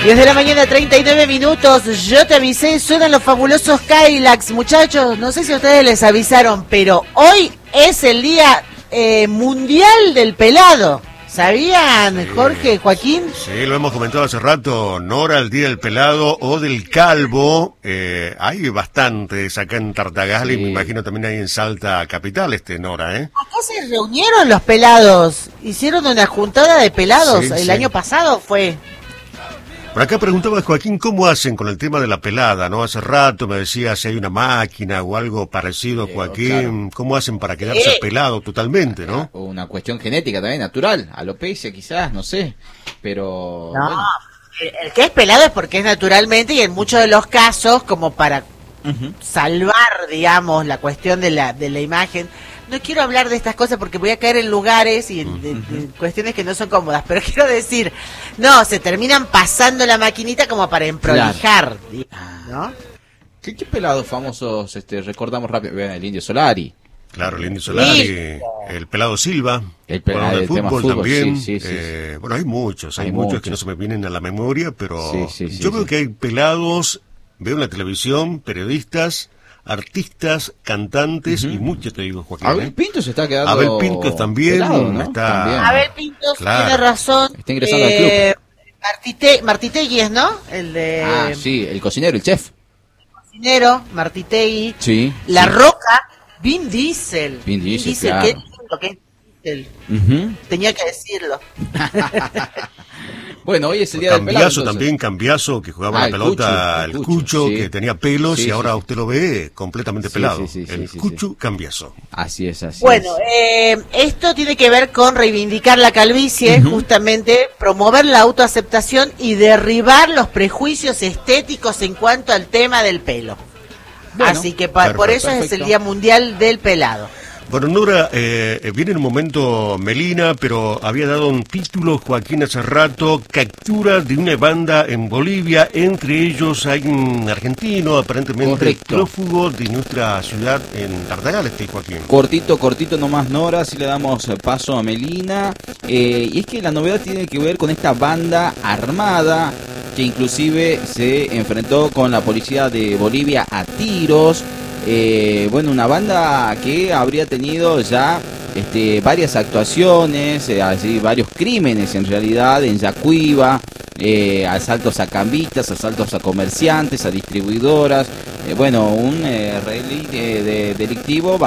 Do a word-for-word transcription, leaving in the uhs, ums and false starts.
diez de la mañana, treinta y nueve minutos. Yo te avisé, suenan los fabulosos Cadillacs. Muchachos, no sé si a ustedes les avisaron, pero hoy es el día eh, mundial del pelado. ¿Sabían, sí, Jorge, Joaquín? Sí, lo hemos comentado hace rato. Nora, el día del pelado o del calvo. Eh, hay bastantes acá en Tartagal, sí, y me imagino también hay en Salta Capital, este Nora, ¿eh? Acá se reunieron los pelados. Hicieron una juntada de pelados. Sí, el sí. año pasado fue... Por acá preguntaba Joaquín cómo hacen con el tema de la pelada, ¿no? Hace rato me decía si hay una máquina o algo parecido, Joaquín. Claro. ¿Cómo hacen para quedarse eh. pelado totalmente, no? Una cuestión genética también, natural. Alopecia quizás, no sé. Pero... No, bueno. el, el que es pelado es porque es naturalmente y en muchos de los casos, como para uh-huh. salvar, digamos, la cuestión de la, de la imagen... No quiero hablar de estas cosas porque voy a caer en lugares y en, de, de cuestiones que no son cómodas, pero quiero decir, no, se terminan pasando la maquinita como para emprolijar, claro. ¿no? ¿Qué, qué pelados famosos este, recordamos rápido? Vean, el Indio Solari. Claro, el Indio Solari, sí. el Pelado Silva, el pelado del fútbol, fútbol también. Sí, sí, sí, eh, sí. Bueno, hay muchos, hay, hay muchos, muchos que no se me vienen a la memoria, pero sí, sí, sí, yo sí. veo que hay pelados, veo en la televisión, periodistas, artistas, cantantes uh-huh. y muchos, te digo, Joaquín. Abel Pintos se está quedando... Abel Pintos también. Pelado, ¿no? está... también. Abel Pintos claro. tiene razón. Está ingresando eh, al club. Martite, Martitegui es, ¿no? El de... Ah, sí, el cocinero, el chef. El cocinero, Martitegui. Sí. La sí. Roca, Vin Diesel. Vin Diesel, Vin Diesel claro. ¿qué lindo que es Diesel? Uh-huh. Tenía que decirlo. Bueno, hoy es el día Cambiaso, del pelado. También Cambiaso, que jugaba ah, la pelota, el el Cucho, Cucho, sí. que tenía pelos sí, y ahora sí. usted lo ve completamente sí, pelado. Sí, sí, el sí, Cucho sí. Cambiaso. Así es, así bueno, es. Eh, esto tiene que ver con reivindicar la calvicie, uh-huh. justamente promover la autoaceptación y derribar los prejuicios estéticos en cuanto al tema del pelo. Bueno, Así que pa- perfecto, por eso perfecto. Es el Día Mundial del Pelado. Bueno, Nora, eh, viene en un momento Melina, pero había dado un título, Joaquín, hace rato, captura de una banda en Bolivia, entre ellos hay un argentino, aparentemente correcto. Prófugo de nuestra ciudad en Tartagal, este Joaquín. Cortito, cortito nomás, Nora, si le damos paso a Melina, eh, y es que la novedad tiene que ver con esta banda armada, que inclusive se enfrentó con la policía de Bolivia a tiros. Eh, bueno, una banda que habría tenido ya este, varias actuaciones, eh, así, varios crímenes en realidad, en Yacuiba, eh, asaltos a cambistas, asaltos a comerciantes, a distribuidoras, eh, bueno, un eh, relic, eh, de, delictivo